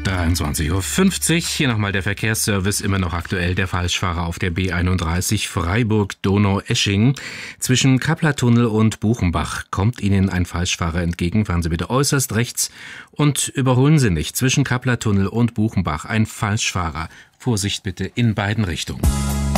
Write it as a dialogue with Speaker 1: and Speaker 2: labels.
Speaker 1: 23:50 Uhr. Hier nochmal der Verkehrsservice, immer noch aktuell. Der Falschfahrer auf der B31 Freiburg-Donau-Esching. Zwischen Kapplertunnel und Buchenbach kommt Ihnen ein Falschfahrer entgegen. Fahren Sie bitte äußerst rechts und überholen Sie nicht. Zwischen Kapplertunnel und Buchenbach ein Falschfahrer. Vorsicht bitte in beiden Richtungen.